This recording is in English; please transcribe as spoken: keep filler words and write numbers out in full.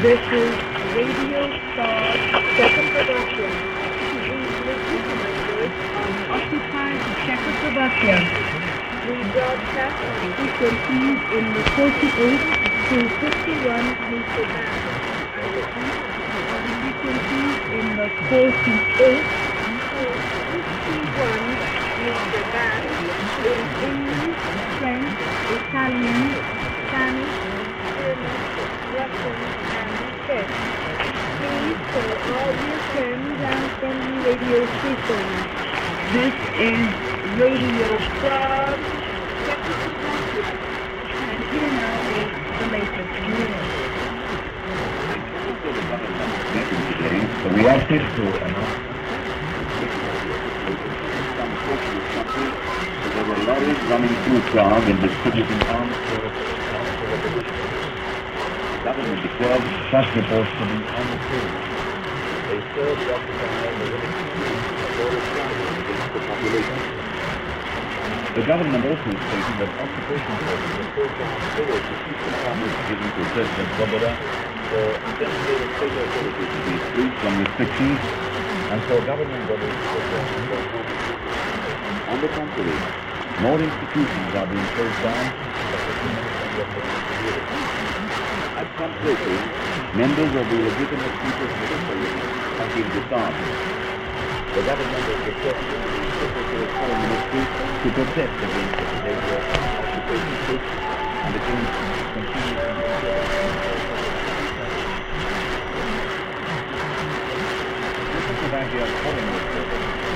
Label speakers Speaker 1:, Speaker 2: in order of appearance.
Speaker 1: This is Radio Star Czechoslovakia. We recorded on occupied Czechoslovakia. We broadcast on frequencies in the forty-eight to fifty-one meter band and repeat on frequencies in the forty-eight to fifty-one meter band in English, French, Italian, Spanish, German, Russian, and Czech. Please tell all your friends and friendly radio stations. This is Radio Frog, Czechoslovakia, and here now is the latest news.
Speaker 2: The reacted to announce there were lorries running through Prague and distributing arms for the government declared such reports to be untrue. They serve to occupy the against the population. The government also stated that occupation forces were forced to forward to keep the powers given to President Svoboda for designated state authorities to be freed from restrictions and for government bodies to work. On the contrary, more institutions are being closed down. At some places, members of the legitimate people's military have been disarmed. The government has requested the Secretary of Foreign Ministry to protest against the behavior of occupation troops and against continued Czechoslovakia's foreign